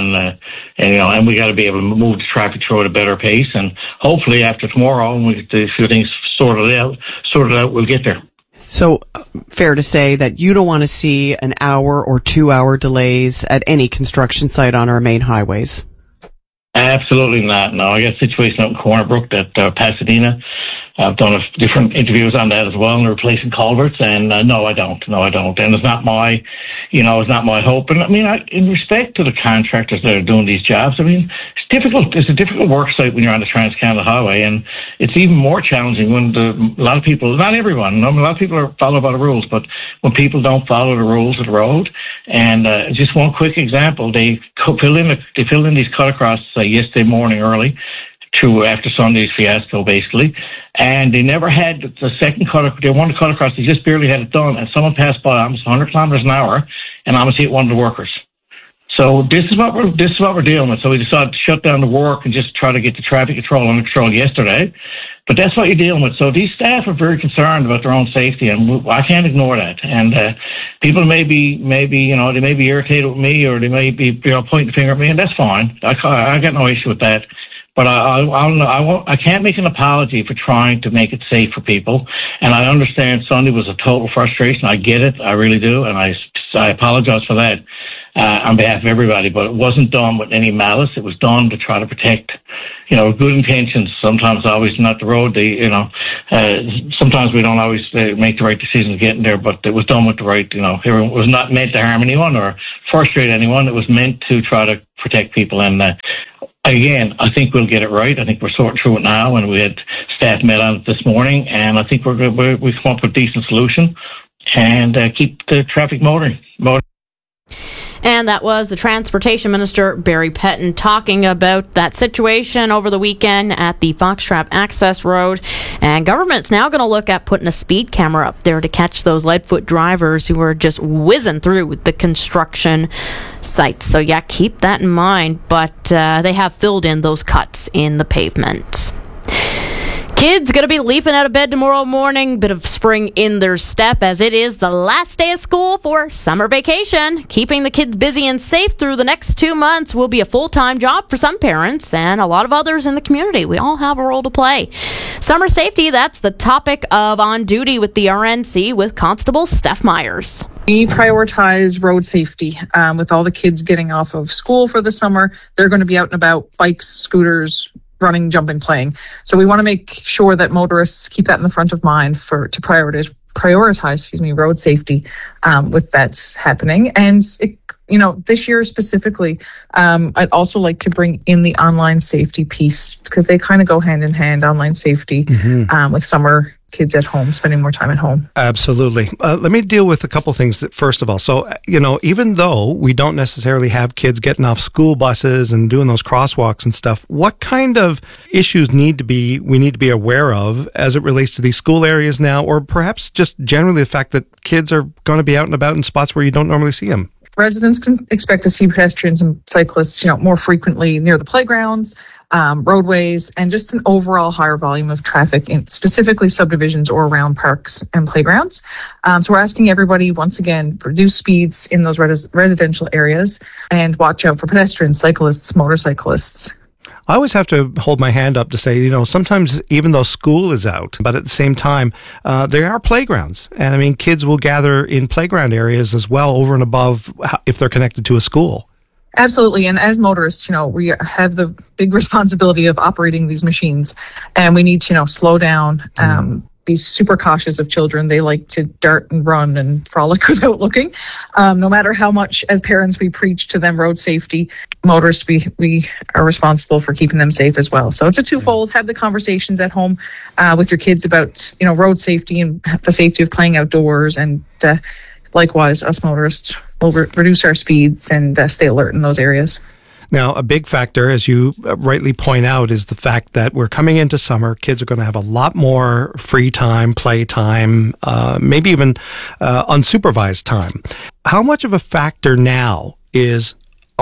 and we got to be able to move the traffic through at a better pace. And hopefully after tomorrow, when we get a few things sorted out, we'll get there. So, fair to say that you don't want to see an hour or 2 hour delays at any construction site on our main highways? Absolutely not. No, I got a situation out in Corner Brook at Pasadena. I've done different interviews on that as well, and replacing culverts. And no, I don't. And it's not my, it's not my hope. And in respect to the contractors that are doing these jobs, it's difficult. It's a difficult work site when you're on the Trans-Canada Highway, and it's even more challenging when a lot of people, not everyone, a lot of people are followed by the rules, but when people don't follow the rules of the road. And just one quick example, they filled in these cut across yesterday morning early, after Sunday's fiasco, basically. And they never had the second cut. They wanted to cut across. They just barely had it done. And someone passed by almost 100 kilometers an hour and almost hit one of the workers. So this is what we're dealing with. So we decided to shut down the work and just try to get the traffic control under control yesterday. But that's what you're dealing with. So these staff are very concerned about their own safety, and I can't ignore that. And people may be they may be irritated with me, or they may be pointing the finger at me, and that's fine. I got no issue with that. But I can't make an apology for trying to make it safe for people. And I understand Sunday was a total frustration. I get it, I really do, and I apologize for that on behalf of everybody. But it wasn't done with any malice. It was done to try to protect, good intentions. Sometimes always not the road. Sometimes we don't always make the right decisions getting there. But it was done with the right. It was not meant to harm anyone or frustrate anyone. It was meant to try to protect people. And again, I think we'll get it right. I think we're sorting through it now, and we had staff met on it this morning, and I think we've come up with a decent solution and keep the traffic motoring. And that was the Transportation Minister, Barry Petton, talking about that situation over the weekend at the Foxtrap Access Road. And government's now going to look at putting a speed camera up there to catch those Leadfoot drivers who are just whizzing through the construction sites. So, yeah, keep that in mind. But they have filled in those cuts in the pavement. Kids going to be leaping out of bed tomorrow morning. Bit of spring in their step as it is the last day of school for summer vacation. Keeping the kids busy and safe through the next 2 months will be a full-time job for some parents and a lot of others in the community. We all have a role to play. Summer safety, that's the topic of On Duty with the RNC with Constable Steph Myers. We prioritize road safety with all the kids getting off of school for the summer. They're going to be out and about, bikes, scooters, running, jumping, playing. So we want to make sure that motorists keep that in the front of mind to prioritize road safety with that happening. And this year specifically, I'd also like to bring in the online safety piece because they kind of go hand in hand, online safety with summer kids at home, spending more time at home. Absolutely. Let me deal with a couple things first of all. So, even though we don't necessarily have kids getting off school buses and doing those crosswalks and stuff, what kind of issues we need to be aware of as it relates to these school areas now, or perhaps just generally the fact that kids are going to be out and about in spots where you don't normally see them? Residents can expect to see pedestrians and cyclists, more frequently near the playgrounds, roadways, and just an overall higher volume of traffic in specifically subdivisions or around parks and playgrounds. So we're asking everybody, once again, reduce speeds in those residential areas and watch out for pedestrians, cyclists, motorcyclists. I always have to hold my hand up to say, sometimes even though school is out, but at the same time, there are playgrounds. And kids will gather in playground areas as well over and above if they're connected to a school. Absolutely. And as motorists, we have the big responsibility of operating these machines, and we need to, slow down, be super cautious of children. They like to dart and run and frolic without looking. No matter how much as parents we preach to them road safety, motorists, we are responsible for keeping them safe as well. So it's a twofold. Have the conversations at home with your kids about, road safety and the safety of playing outdoors. And likewise, us motorists will reduce our speeds and stay alert in those areas. Now, a big factor, as you rightly point out, is the fact that we're coming into summer. Kids are going to have a lot more free time, play time, maybe even unsupervised time. How much of a factor now is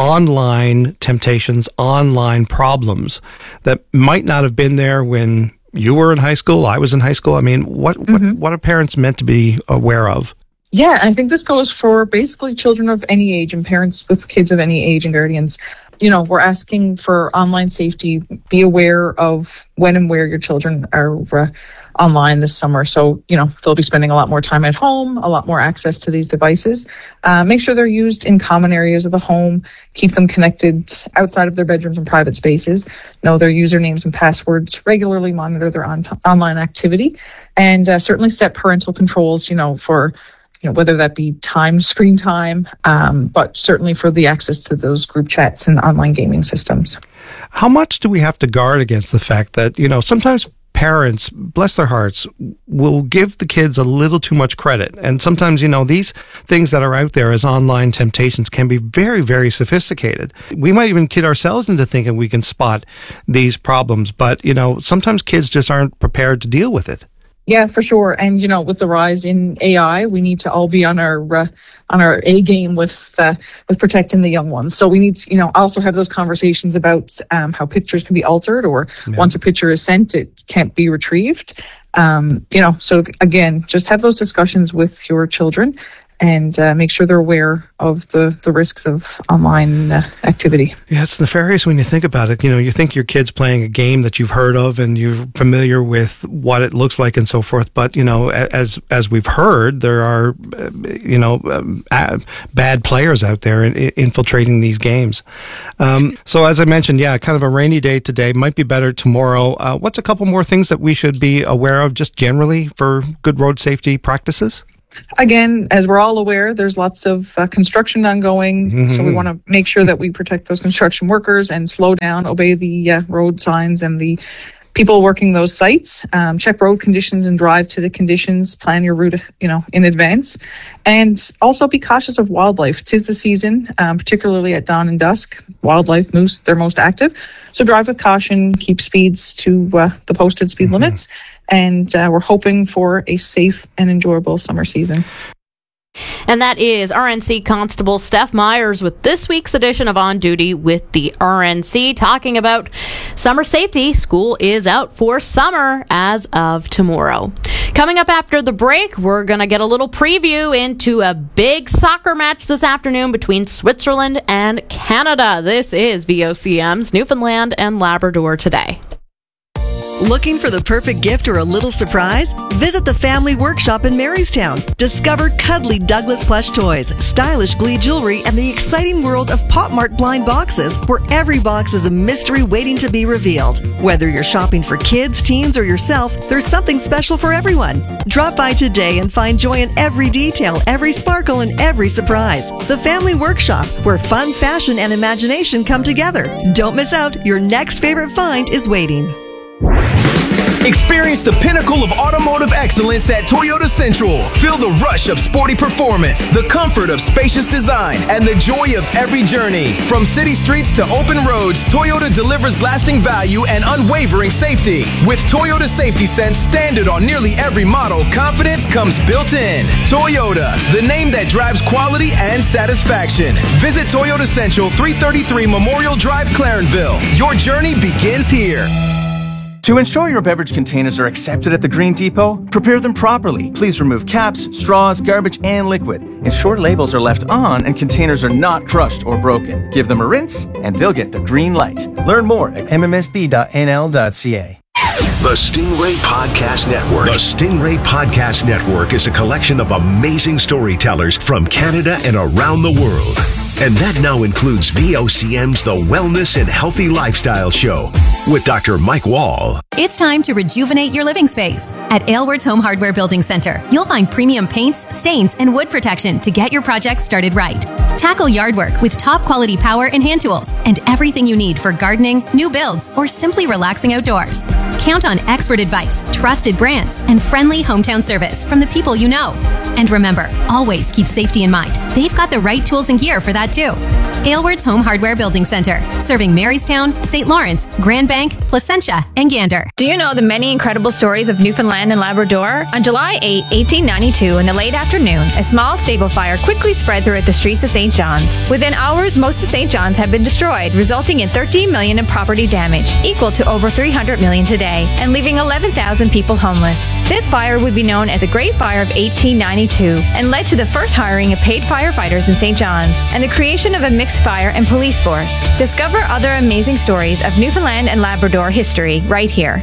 online temptations, online problems that might not have been there when you were in high school, I was in high school? What are parents meant to be aware of? Yeah, I think this goes for basically children of any age and parents with kids of any age and guardians. We're asking for online safety. Be aware of when and where your children are online this summer. So, they'll be spending a lot more time at home, a lot more access to these devices. Make sure they're used in common areas of the home. Keep them connected outside of their bedrooms and private spaces. Know their usernames and passwords. Regularly monitor their online activity. And certainly set parental controls, for whether that be screen time, but certainly for the access to those group chats and online gaming systems. How much do we have to guard against the fact that, sometimes parents, bless their hearts, will give the kids a little too much credit. And sometimes, these things that are out there as online temptations can be very, very sophisticated. We might even kid ourselves into thinking we can spot these problems, but, sometimes kids just aren't prepared to deal with it. Yeah, for sure. And, with the rise in AI, we need to all be on our A game with protecting the young ones. So we need to, also have those conversations about how pictures can be altered, or once a picture is sent, it can't be retrieved. So again, just have those discussions with your children and make sure they're aware of the risks of online activity. Yeah, it's nefarious when you think about it. You think your kid's playing a game that you've heard of and you're familiar with what it looks like and so forth. But, as we've heard, there are, bad players out there infiltrating these games. So as I mentioned, kind of a rainy day today, might be better tomorrow. What's a couple more things that we should be aware of just generally for good road safety practices? Again, as we're all aware, there's lots of construction ongoing, Mm-hmm. so we want to make sure that we protect those construction workers and slow down, obey the road signs and the people working those sites. Check road conditions and drive to the conditions. Plan your route, in advance, and also be cautious of wildlife. 'Tis the season, particularly at dawn and dusk. Wildlife, moose, they're most active. So drive with caution. Keep speeds to the posted speed limits. And we're hoping for a safe and enjoyable summer season. And that is RNC Constable Steph Myers with this week's edition of On Duty with the RNC, talking about summer safety. School is out for summer as of tomorrow. Coming up after the break, we're going to get a little preview into a big soccer match this afternoon between Switzerland and Canada. This is VOCM's Newfoundland and Labrador Today. Looking for the perfect gift or a little surprise? Visit the Family Workshop in Marystown. Discover cuddly Douglas plush toys, stylish Glee jewelry, and the exciting world of Pop Mart blind boxes, where every box is a mystery waiting to be revealed. Whether you're shopping for kids, teens, or yourself, there's something special for everyone. Drop by today and find joy in every detail, every sparkle, and every surprise. The Family Workshop, where fun, fashion, and imagination come together. Don't miss out. Your next favorite find is waiting. Experience the pinnacle of automotive excellence at Toyota Central. Feel the rush of sporty performance, the comfort of spacious design, and the joy of every journey. From city streets to open roads, Toyota delivers lasting value and unwavering safety. With Toyota Safety Sense standard on nearly every model, confidence comes built in. Toyota, the name that drives quality and satisfaction. Visit Toyota Central, 333 Memorial Drive, Clarenville. Your journey begins here. To ensure your beverage containers are accepted at the Green Depot, prepare them properly. Please remove caps, straws, garbage, and liquid. Ensure labels are left on and containers are not crushed or broken. Give them a rinse and they'll get the green light. Learn more at mmsb.nl.ca. The Stingray Podcast Network. The Stingray Podcast Network is a collection of amazing storytellers from Canada and around the world. And that now includes VOCM's The Wellness and Healthy Lifestyle Show with Dr. Mike Wall. It's time to rejuvenate your living space. At Aylward's Home Hardware Building Center, you'll find premium paints, stains, and wood protection to get your project started right. Tackle yard work with top quality power and hand tools and everything you need for gardening, new builds, or simply relaxing outdoors. Count on expert advice, trusted brands, and friendly hometown service from the people you know. And remember, always keep safety in mind. They've got the right tools and gear for that too. Aylward's Home Hardware Building Center, serving Marystown, St. Lawrence, Grand Bank, Placentia, and Gander. Do you know the many incredible stories of Newfoundland and Labrador? On July 8, 1892, in the late afternoon, a small stable fire quickly spread throughout the streets of St. John's. Within hours, most of St. John's had been destroyed, resulting in $13 million in property damage, equal to over $300 million today, and leaving 11,000 people homeless. This fire would be known as the Great Fire of 1892 and led to the first hiring of paid firefighters in St. John's and the creation of a mixed fire and police force. Discover other amazing stories of Newfoundland and Labrador history right here.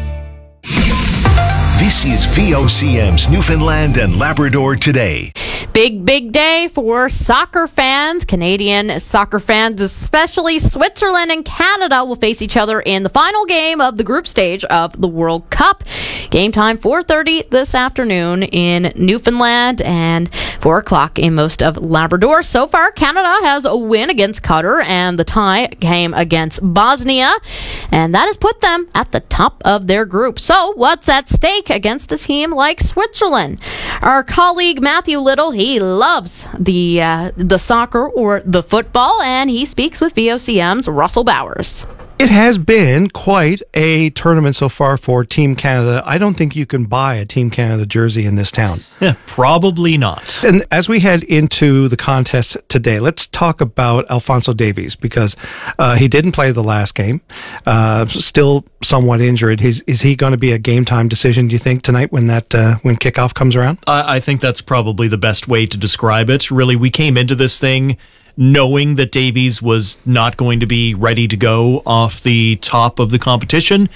This is VOCM's Newfoundland and Labrador Today. Big day for soccer fans. Canadian soccer fans, especially. Switzerland and Canada will face each other in the final game of the group stage of the World Cup. Game time 4:30 this afternoon in Newfoundland and 4 o'clock in most of Labrador. So far, Canada has a win against Qatar and the tie game against Bosnia, and that has put them at the top of their group. So what's at stake against a team like Switzerland? Our colleague Matthew Little, he loves the soccer or the football, and he speaks with VOCM's Russell Bowers. It has been quite a tournament so far for Team Canada. I don't think you can buy a Team Canada jersey in this town. Probably not. And as we head into the contest today, let's talk about Alphonso Davies, because he didn't play the last game, still somewhat injured. Is he going to be a game time decision, do you think, tonight when kickoff comes around? I think that's probably the best way to describe it. Really, we came into this thing knowing that Davies was not going to be ready to go off the top of the competition.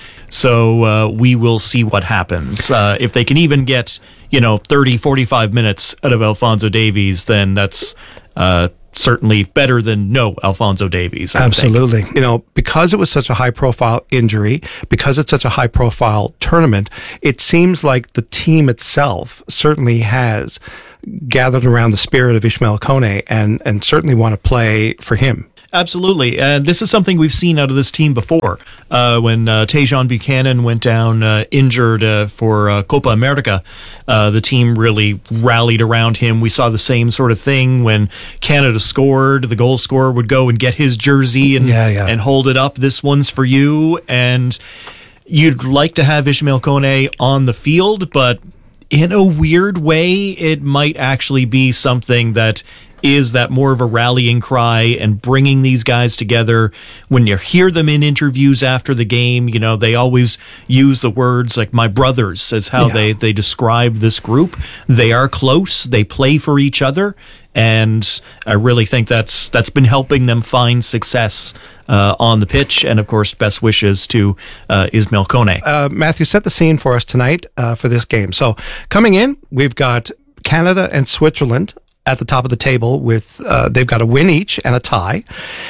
So we will see what happens. If they can even get, 30, 45 minutes out of Alphonso Davies, then that's certainly better than no Alphonso Davies. Absolutely. Because it was such a high-profile injury, because it's such a high-profile tournament, it seems like the team itself certainly has gathered around the spirit of Ismail Kone and certainly want to play for him. Absolutely. And this is something we've seen out of this team before. When Tajon Buchanan went down injured for Copa America, the team really rallied around him. We saw the same sort of thing when Canada scored. The goal scorer would go and get his jersey and hold it up. This one's for you. And you'd like to have Ismail Kone on the field, but in a weird way, it might actually be something that is that more of a rallying cry and bringing these guys together. When you hear them in interviews after the game, they always use the words like my brothers as how they describe this group. They are close. They play for each other. And I really think that's been helping them find success on the pitch. And, of course, best wishes to Ismail Kone. Matthew, set the scene for us tonight for this game. So coming in, we've got Canada and Switzerland at the top of the table with they've got a win each and a tie.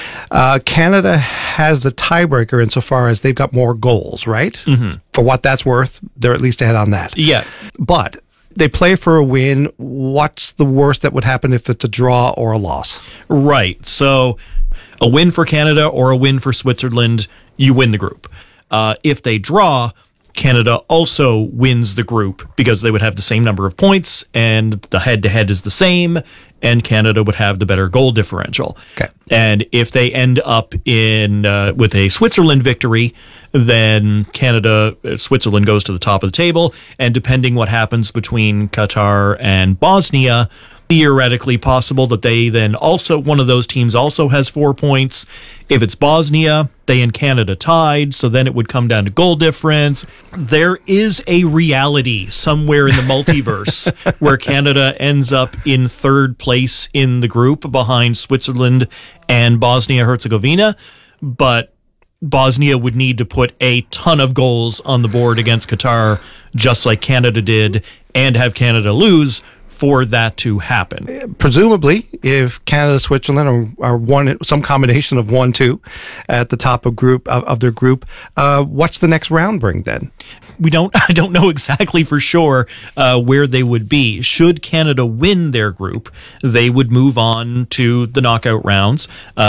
Canada has the tiebreaker insofar as they've got more goals, right? Mm-hmm. For what that's worth, they're at least ahead on that. Yeah. But they play for a win. What's the worst that would happen if it's a draw or a loss? Right. So a win for Canada or a win for Switzerland, you win the group. If they draw, Canada also wins the group because they would have the same number of points and the head-to-head is the same, and Canada would have the better goal differential. Okay. And if they end up in with a Switzerland victory, then Switzerland goes to the top of the table, and depending what happens between Qatar and Bosnia, theoretically possible that they then also, one of those teams also has 4 points. If it's Bosnia, they and Canada tied, so then it would come down to goal difference. There is a reality somewhere in the multiverse where Canada ends up in third place in the group behind Switzerland and Bosnia-Herzegovina, but Bosnia would need to put a ton of goals on the board against Qatar, just like Canada did, and have Canada lose for that to happen. Presumably, if Canada, Switzerland are some combination of 1-2 at the top of their group, what's the next round bring then? I don't know exactly for sure where they would be. Should Canada win their group, they would move on to the knockout rounds.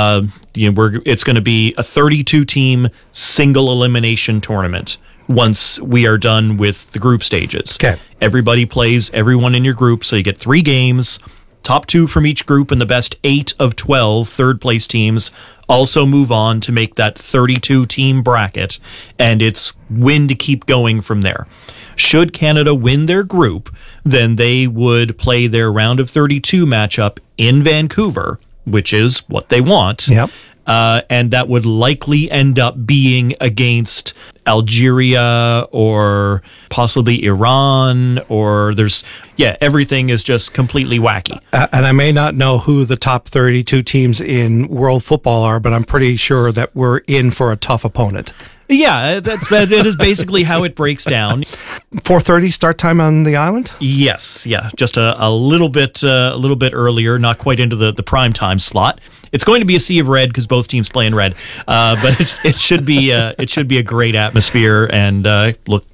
It's going to be a 32-team single elimination tournament once we are done with the group stages. Okay. Everybody plays everyone in your group, so you get 3 games. Top 2 from each group and the best 8 of 12 third-place teams also move on to make that 32-team bracket, and it's win to keep going from there. Should Canada win their group, then they would play their round of 32 matchup in Vancouver, which is what they want. Yep. And that would likely end up being against Algeria or possibly Iran, or everything is just completely wacky. And I may not know who the top 32 teams in world football are, but I'm pretty sure that we're in for a tough opponent. Yeah, that is basically how it breaks down. 4:30 start time on the island? Yes, yeah, just a little bit earlier, not quite into the prime time slot. It's going to be a sea of red because both teams play in red, but it should be a great atmosphere. And look,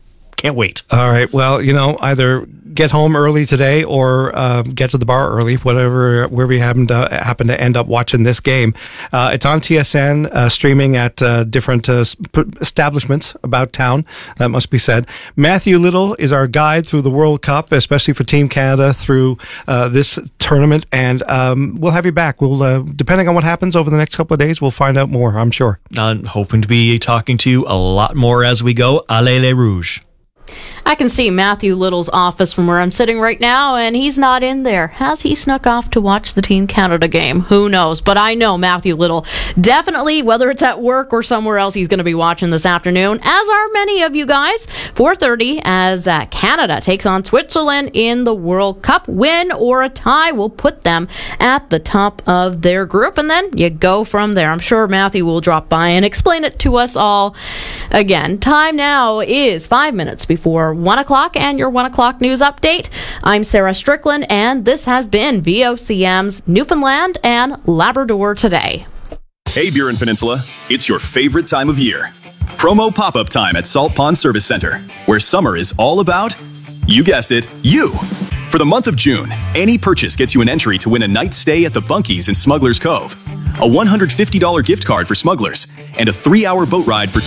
can't wait. All right. Well, either get home early today or get to the bar early, where we happen to end up watching this game. It's on TSN, streaming at different establishments about town. That must be said. Matthew Little is our guide through the World Cup, especially for Team Canada through this tournament, and we'll have you back. We'll, depending on what happens over the next couple of days, we'll find out more, I'm sure. I'm hoping to be talking to you a lot more as we go. Allez les Rouges. I can see Matthew Little's office from where I'm sitting right now, and he's not in there. Has he snuck off to watch the Team Canada game? Who knows? But I know Matthew Little definitely, whether it's at work or somewhere else, he's going to be watching this afternoon, as are many of you guys. 4:30 as Canada takes on Switzerland in the World Cup. Win or a tie will put them at the top of their group, and then you go from there. I'm sure Matthew will drop by and explain it to us all again. Time now is 5 minutes before 1 o'clock and your 1 o'clock news update. I'm Sarah Strickland, and this has been VOCM's Newfoundland and Labrador Today. Hey, Burin Peninsula, it's your favorite time of year. Promo pop-up time at Salt Pond Service Center, where summer is all about, you guessed it, you. For the month of June, any purchase gets you an entry to win a night stay at the Bunkies in Smuggler's Cove, a $150 gift card for Smugglers, and a 3-hour boat ride for